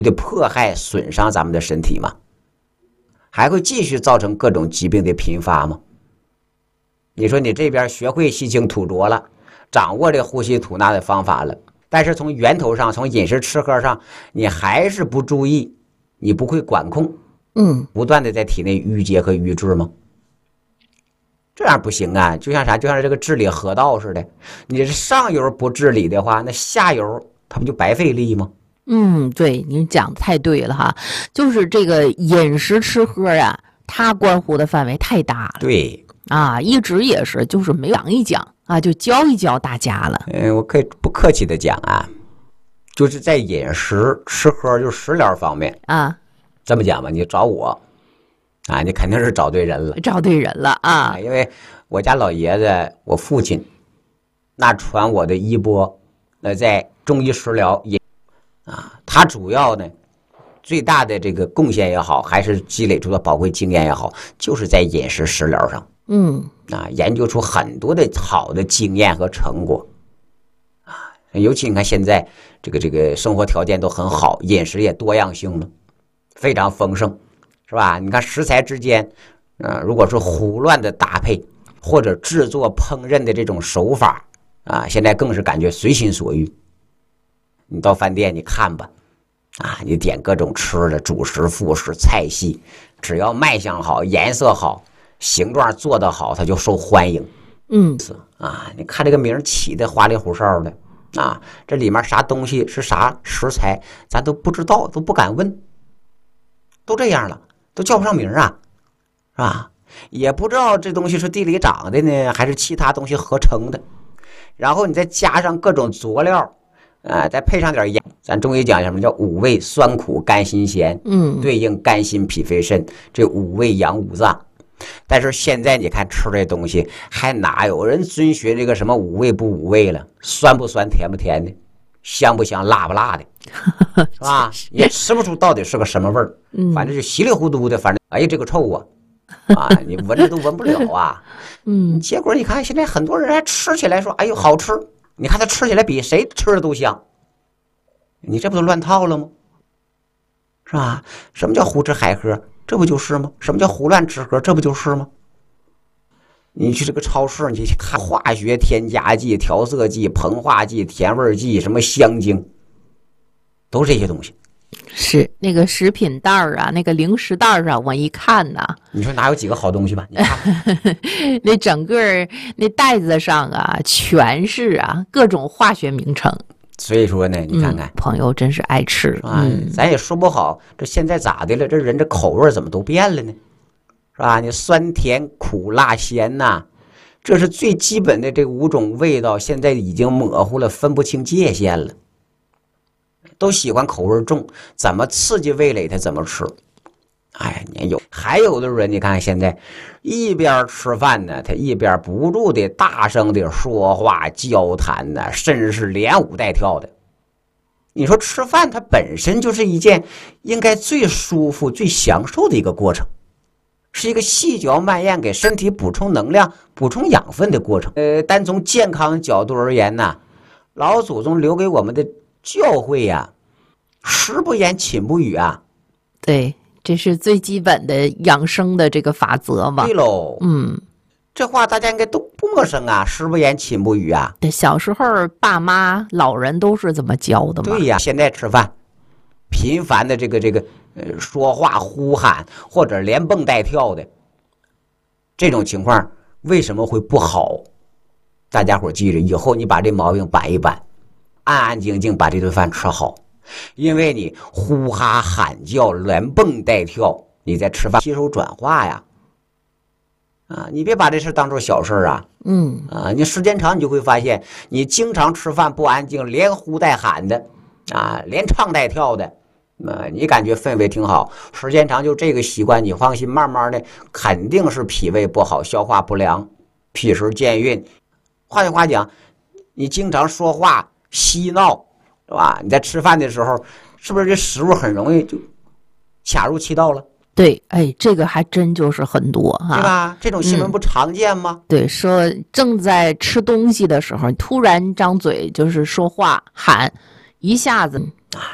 的迫害损伤咱们的身体吗？还会继续造成各种疾病的频发吗？你说你这边学会吸清吐浊了，掌握这呼吸吐纳的方法了，但是从源头上，从饮食吃喝上，你还是不注意，你不会管控，不断的在体内淤结和瘀滞吗？这样不行啊，就像啥？就像这个治理河道似的，你这上游不治理的话，那下游它不就白费力吗？ 对，您讲的太对了哈，就是这个饮食吃喝啊，它关乎的范围太大了。 对啊，一直也是，就是没讲一讲啊，就教一教大家了。 我可以不客气的讲啊，就是在饮食吃喝，就是食疗方面啊， 这么讲吧，你找我啊，你肯定是找对人了， 找对人了啊！ 因为我家老爷子，我父亲那传我的衣钵，那在中医食疗也他主要呢最大的这个贡献也好，还是积累出的宝贵经验也好，就是在饮食食疗上，研究出很多的好的经验和成果尤其你看现在这个生活条件都很好，饮食也多样性了，非常丰盛，是吧？你看食材之间，如果是胡乱的搭配或者制作烹饪的这种手法现在更是感觉随心所欲。你到饭店你看吧，你点各种吃的，主食、副食、菜系，只要卖相好、颜色好、形状做得好，它就受欢迎。你看这个名起的花里胡哨的这里面啥东西是啥食材，咱都不知道，都不敢问，都这样了，都叫不上名是吧？也不知道这东西是地里长的呢，还是其他东西合成的。然后你再加上各种佐料。再配上点盐，咱中医讲什么叫五味酸苦甘辛咸，对应肝心脾肺肾这五味阳五脏。但是现在你看吃这东西，还哪有人遵循这个什么五味不五味了？酸不酸，甜不甜的，香不香，辣不辣的，是吧？也吃不出到底是个什么味儿，反正就稀里糊涂的，反正哎呀这个臭你闻着都闻不了结果你看现在很多人还吃起来说哎呦好吃。你看他吃起来比谁吃的都香，你这不都乱套了吗？是吧？什么叫胡吃海喝？这不就是吗？什么叫胡乱吃喝？这不就是吗？你去这个超市，你去看化学添加剂、调色剂、膨化剂、甜味剂，什么香精，都是这些东西。 是那个食品袋那个零食袋我一看你说哪有几个好东西吧？你看那整个那袋子上全是各种化学名称。 所以说呢，你看看朋友真是爱吃咱也说不好，这现在咋的了？这人这口味怎么都变了呢？是吧？你酸甜苦辣咸这是最基本的这5种味道，现在已经模糊了，分不清界限了。都喜欢口味重，怎么刺激味蕾他怎么吃。还有的人你看现在一边吃饭呢，他一边不住的大声的说话交谈甚至是连舞带跳的。你说吃饭它本身就是一件应该最舒服最享受的一个过程，是一个细嚼慢咽给身体补充能量补充养分的过程。单从健康角度而言老祖宗留给我们的教诲食不言寝不语对，这是最基本的养生的这个法则嘛。 对喽，这话大家应该都不陌生食不言寝不语对，小时候爸妈老人都是这么教的嘛。 对呀，现在吃饭频繁的这个说话呼喊或者连蹦带跳的这种情况为什么会不好？大家伙记着，以后你把这毛病板一板，安安静静把这顿饭吃好。因为你呼哈喊叫连蹦带跳，你在吃饭吸收转化你别把这事当做小事你时间长你就会发现，你经常吃饭不安静，连呼带喊的连唱带跳的你感觉氛围挺好，时间长就这个习惯，你放心，慢慢的肯定是脾胃不好，消化不良，脾湿健运。换句话讲，你经常说话嬉闹是吧？你在吃饭的时候，是不是这食物很容易就卡入气道了？ 对，这个还真就是很多对吧？这种新闻不常见吗？ 对，说正在吃东西的时候，突然张嘴就是说话喊，一下子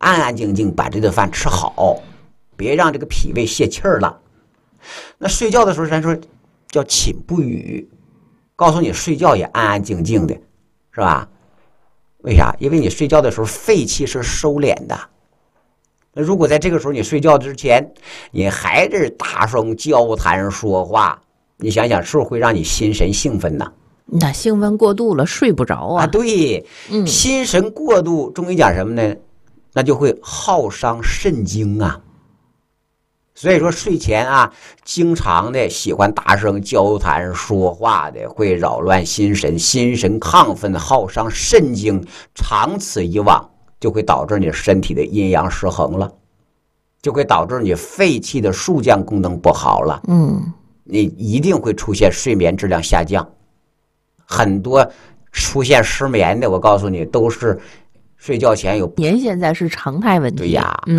安安静静把这顿饭吃好，别让这个脾胃泄气儿了。那睡觉的时候，咱说叫寝不语，告诉你睡觉也安安静静的，是吧？为啥？因为你睡觉的时候肺气是收敛的。那如果在这个时候你睡觉之前，你还是大声交谈说话，你想想是不是会让你心神兴奋呢？ 那兴奋过度了，睡不着啊。 对，心神过度，中医讲什么呢？那就会耗伤肾精啊。所以说睡前啊，经常的喜欢大声交谈说话的，会扰乱心神，心神亢奋，耗伤肾精，长此以往，就会导致你身体的阴阳失衡了，就会导致你肺气的肃降功能不好了。你一定会出现睡眠质量下降。很多出现失眠的，我告诉你，都是睡觉前有。 您现在是常态问题。 对呀。